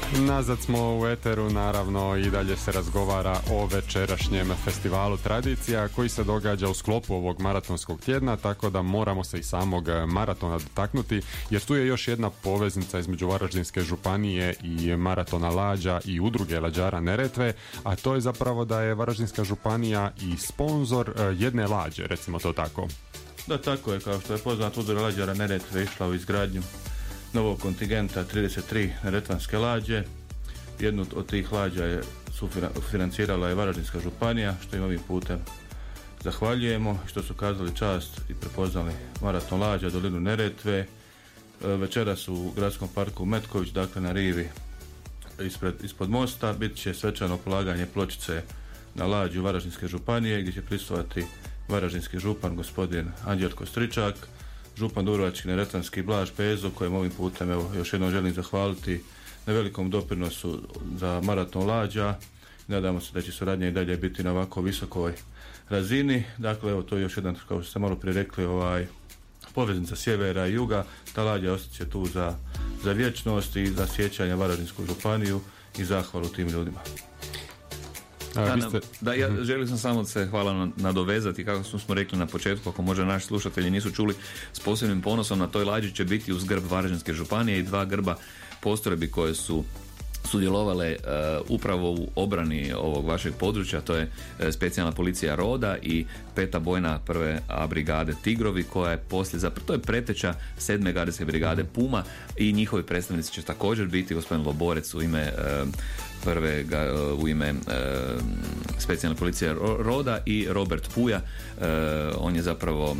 Nazad smo u eteru, naravno i dalje se razgovara o večerašnjem festivalu tradicija koji se događa u sklopu ovog maratonskog tjedna, tako da moramo se i samog maratona dotaknuti, jer tu je još jedna poveznica između Varaždinske županije i maratona lađa i udruge lađara Neretve, a to je zapravo da je Varaždinska županija i sponzor jedne lađe, recimo to tako. Da, tako je, kao što je poznato, udruga lađara Neretve išla u izgradnju novog kontingenta 33 neretvanske lađe. Jednu od tih lađa je financirala je Varaždinska županija, što im ovim putem zahvaljujemo, što su kazali čast i prepoznali maraton lađa dolinu Neretve. Večeras u gradskom parku Metković, dakle na rivi ispod mosta, bit će svečano polaganje pločice na lađu Varaždinske županije, gdje će prisustvovati varaždinski župan gospodin Anđelko Stričak, župan dubrovački neretvanski Blaž Pezo, kojem ovim putem još jednom želim zahvaliti na velikom doprinosu za maraton lađa. Nadamo se da će suradnja i dalje biti na ovako visokoj razini. Dakle, evo, to je još jedan, kao što ste malo prije rekli, poveznica sjevera i juga. Ta lađa ostaće tu za vječnost i za sjećanje Varaždinsku županiju i zahvalu tim ljudima. Ja želim sam samo se hvala nadovezati, kako smo rekli na početku, ako možda naši slušatelji nisu čuli, s posebnim ponosom na toj lađi će biti uz grb Varaždinske županije i 2 grba postrojbi koje su sudjelovale upravo u obrani ovog vašeg područja. To je specijalna policija Roda i 5. bojna 1. A brigade Tigrovi, koja je poslije, to je preteča 7. gardijske brigade Puma, i njihovi predstavnici će također biti gospodin Loborec u ime u ime specijalne policije Roda i Robert Puja. On je zapravo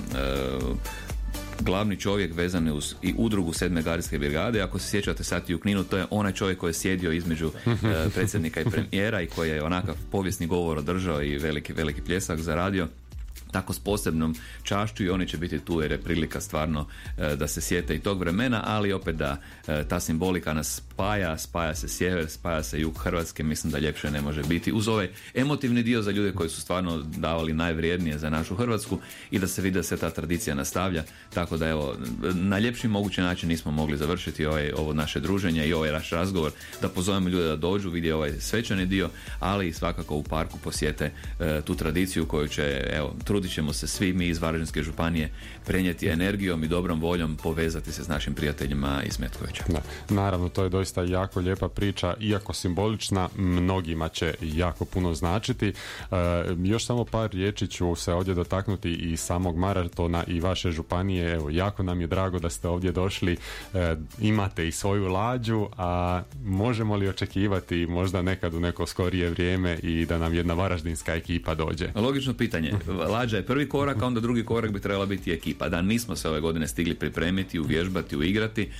glavni čovjek vezan uz i udrugu 7. gardijske brigade. Ako se sjećate sad i u Kninu, to je onaj čovjek koji je sjedio između predsjednika i premijera i koji je onakav povijesni govor održao i veliki pljesak zaradio. Tako s posebnom čašću, i oni će biti tu jer je prilika stvarno da se sjete i tog vremena, ali opet da ta simbolika nas spaja se sjever, spaja se jug Hrvatske, mislim da ljepše ne može biti, uz ovaj emotivni dio za ljude koji su stvarno davali najvrijednije za našu Hrvatsku, i da se vidi da se ta tradicija nastavlja. Tako da evo, na ljepši mogući način nismo mogli završiti ovo naše druženje i ovaj naš razgovor, da pozovemo ljude da dođu, vidi ovaj svečani dio, ali i svakako u parku posjete tu tradiciju koju će, evo, trudit ćemo se svi mi iz Varaždinske županije prenijeti energijom i dobrom voljom, povezati se s našim prijateljima iz Metkovića. Da, naravno, to je doista jako lijepa priča, iako simbolična, mnogima će jako puno značiti. Još samo par riječi ću se ovdje dotaknuti i samog maratona i vaše županije. Evo, jako nam je drago da ste ovdje došli, imate i svoju lađu, a možemo li očekivati možda nekad u neko skorije vrijeme i da nam jedna varaždinska ekipa dođe? Logično pitanje. Lađa je prvi korak, a onda drugi korak bi trebala biti ekipa. Da, nismo se ove godine stigli pripremiti, uvježbati, uigrati.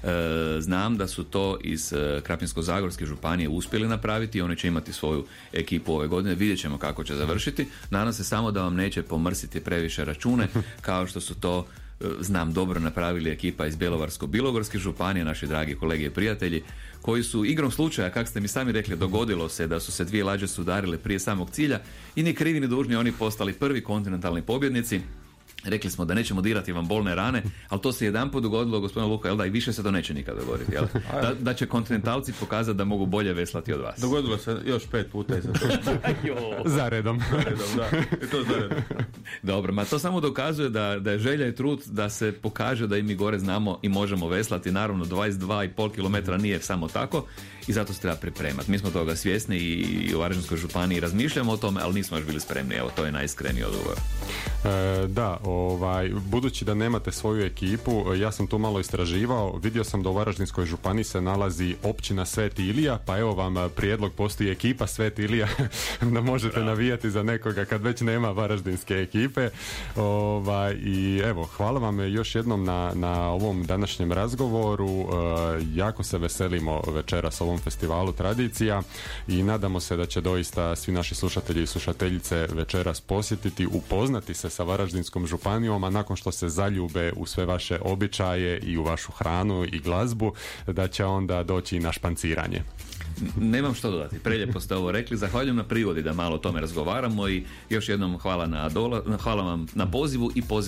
Znam da su to iz Krapinsko-zagorske županije uspjeli napraviti i oni će imati svoju ekipu ove godine. Vidjet ćemo kako će završiti. Nadam se samo da vam neće pomrsiti previše račune, kao što su to, znam, dobro napravili ekipa iz Bjelovarsko-bilogorske županije, naši dragi kolege i prijatelji, koji su igrom slučaja, kako ste mi sami rekli, dogodilo se da su se 2 lađe sudarile prije samog cilja i ni krivi ni dužni oni postali prvi kontinentalni pobjednici. Rekli smo da nećemo dirati vam bolne rane, ali to se jedanput dogodilo, gospodine Luka, jel da, i više se to neće nikad dogoditi, jel? Da će kontinentalci pokazati da mogu bolje veslati od vas. Dogodilo se još 5 puta iza to. Zaredom. Da. I to zaredom. Dobro, ma to samo dokazuje da je želja i trud da se pokaže da i mi gore znamo i možemo veslati. Naravno, 22,5 km nije samo tako i zato se treba pripremati. Mi smo toga svjesni i u Varaždinskoj županiji razmišljamo o tome, ali nismo još bili spremni. Evo, to je najiskreniji odgovor. Da, budući da nemate svoju ekipu, ja sam tu malo istraživao, vidio sam da u Varaždinskoj županiji se nalazi općina Sveti Ilija, pa evo vam prijedlog, postoji ekipa Sveti Ilija da možete navijati za nekoga kad već nema varaždinske ekipe. I evo, hvala vam još jednom na ovom današnjem razgovoru. Jako se veselimo večeras ovom festivalu tradicija i nadamo se da će doista svi naši slušatelji i slušateljice večeras posjetiti, upoznati se sa Varaždinskom županijom, a nakon što se zaljube u sve vaše običaje i u vašu hranu i glazbu, da će onda doći i na španciranje. Nemam što dodati, prelijepo ste ovo rekli, zahvaljujem na prigodi da malo o tome razgovaramo i još jednom hvala vam na pozivu i pozivu